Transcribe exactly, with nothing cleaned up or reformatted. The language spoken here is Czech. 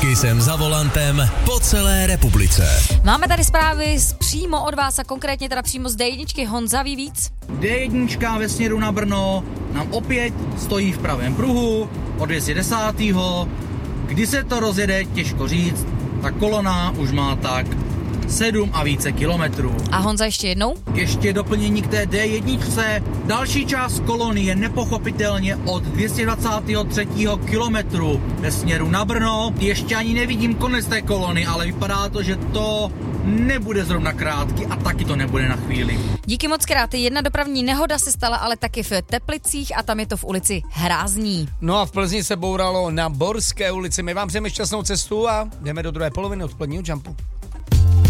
Kysem za volantem po celé republice. Máme tady zprávy z, přímo od vás a konkrétně teda přímo z dé jedna. Honza, ví víc? dé jedna ve směru na Brno nám opět stojí v pravém pruhu od dvě stě deset. Kdy se to rozjede, těžko říct. Ta kolona už má tak sedm a více kilometrů. A Honza, ještě jednou? Ještě doplnění k té dé jedna. Další část kolony je nepochopitelně od dvě stě dvacet tři kilometru ve směru na Brno. Ještě ani nevidím konec té kolony, ale vypadá to, že to nebude zrovna krátký a taky to nebude na chvíli. Díky moc krát. Jedna dopravní nehoda se stala ale taky v Teplicích a tam je to v ulici Hrázní. No a v Plzni se bouralo na Borské ulici. My vám přejeme šťastnou cestu a jdeme do druhé poloviny odpoledního jumpu.